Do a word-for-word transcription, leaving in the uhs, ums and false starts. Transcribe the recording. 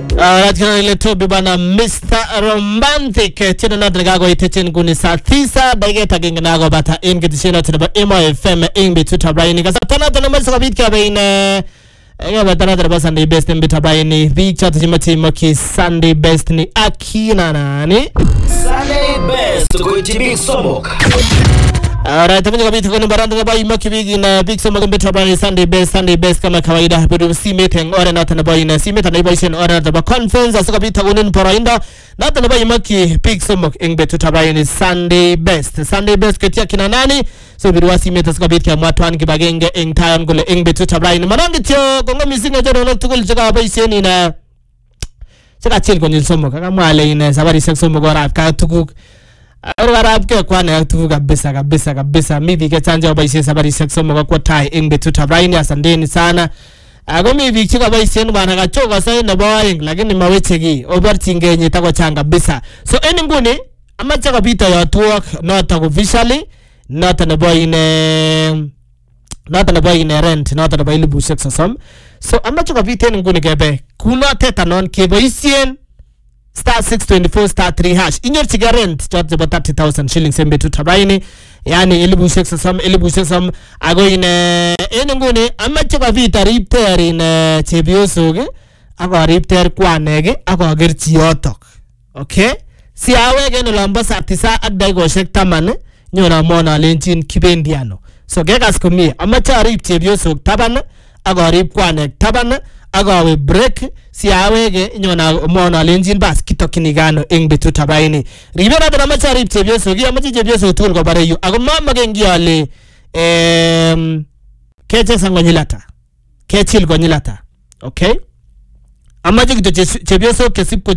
Alright, kana ile Toby bana Mister Romantic chini na dragago itecheni kuni saa tisa dakika gengnago bata in kitishina tunaba Emo F M in bituta braini kasa tana tana mwezi kwa bitka baina ega batana tana Sunday best in bituta braini bicha tujimati moki Sunday best ni akina nani Sunday best kuitibik somok. Alright, tamu kwa bitka kuni baranda tana moki bigi na big somok in bituta braini Sunday best Sunday best kama kawaida bidu si meeting ora na tana baina si meeting na ibaishen ora tana conference asuka bitka kuni parainda na tana baina moki big somok in bituta braini Sunday best Sunday best ketia kina nani so biruasi meta asuka bitka mwatwan kibagenge in time gule in bituta braini manangi tio kongo misinga jono na tukul jaga baishen ina saka chill konil somok kaka mwale ina sabari sek somok ora ka tukuk ora rap ke kwa na tukuk kabisa kabisa kabisa mivi ke chanja baishen sabari sek somok kwa tai in bituta braini asandeni sana ago mivi chika baishen bana ka choka sai na boring lakini mawechegi overthinking nyita kwa changa kabisa so eni nguni ama chaka bita ya tuok not officially not na boy in not na boy in rent not na boy libu sex some so ama chaka bita eni nguni kebe kuna teta non kebo isien star six twenty-four star three hash inyor chiga rent chot about thirty thousand shillings in bituta braini yani elibu sex some elibu sex some ago in eni nguni ama chaka bita ripter in chebiosoge ago ripter kwanege ago gerchi yotok okay si awege no lamba saa tisa adai go shek taman nyona mona lenchin kibendiano so gegas komi amacha rip chebiosoge taban ago rip kwanege taban ago we break si awege nyona mona lenchin bas kitokini gano ing bituta braini ribena da amacha rip chebiosoge amacha chebiosoge tul go bareyu ago mama gengi ale em keche sangonyilata kechil gonyilata okay amacha kito chebiosoge kesip